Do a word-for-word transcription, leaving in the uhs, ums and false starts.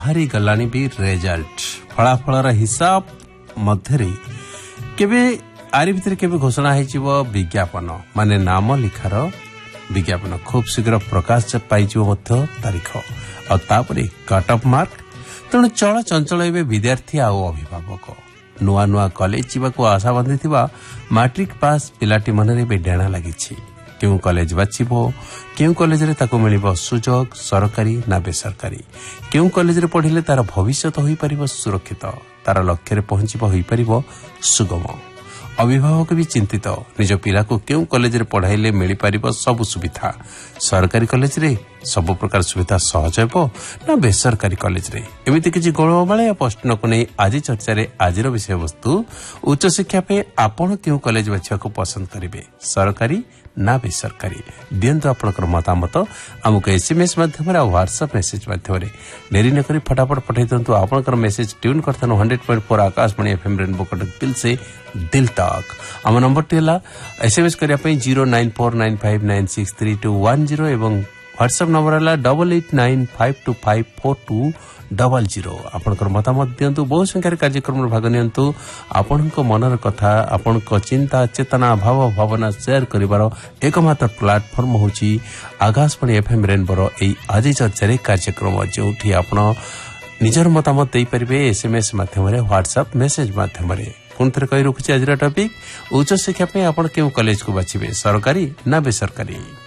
हारी गलानी भी रिजल्ट फलाफल हिसाब मध्य केबे आरी भितर केबे घोषणा हो विज्ञापन माने नाम लिखार विज्ञापन खूब शीघ्र प्रकाश पाई तारीख और कट ऑफ मार्क तेणु चल चंचल ए विद्यार्थी आउ अभिभावक नुआ नुआ कॉलेज जावाक आशा बांधी मैट्रिक पास पिलाटी मन डेणा लगी क्यों कॉलेज बाछिबो क्यों कॉलेज रे ताको मिलिबो सुजोग सरकारी ना बेसरकारी क्यों कॉलेज रे पढ़िले तार भविष्य होई परिबो सुरक्षित तार लक्ष्य रे पहुंचिबो होई परिबो सुगम अभिभावक भी चिंतित निज पिला को क्यों कॉलेज रे पढ़ाइले मिली परिबो सब सुविधा सरकारी कॉलेज रे सब प्रकार सुविधा सहज हेबो ना बेसरकारी कॉलेज रे एमिति किछि गोळमाळे प्रश्न को नै आज चर्चा रे आजिर विषय वस्तु उच्च शिक्षा पे आपण क्यों कॉलेज बाछिया को पसंद करिवे सरकारी ना बेसरकारी दियंतु आपनकर मतामत हमको एसएमएस माध्यम रे व्हाट्सएप मेसेज माध्यम रे देरी न करी फटाफट पठाई दंतु आपनकर मेसेज ट्यून करथन hundred point four Akashvani FM rainbow Cuttack दिल से दिल तक हम नंबर टेला एसएमएस करिया पई zero nine four nine five nine six three to one zero एवं व्हाट्सएप नंबर हला double eight nine five to five four to double zero आपनकर मतामत दियंतु बहु संख्यार कार्यक्रम भाग नियंतु आपनको मनर कथा आपनको चिंता चेतना भाव भावना शेयर करिवार एकमात्र प्लेटफॉर्म होची आकाशवाणी एफएम रेनबो एई आजि चर्चा कार्यक्रम जोठी आपण निजर मतामत देई परिबे एसएमएस माध्यम रे व्हाट्सएप मेसेज माध्यम रे पुनः थे कही रखुची आज टॉपिक उच्च शिक्षा पे आपण केउ कॉलेज को बाछिबे सरकारी ना बेसरकारी।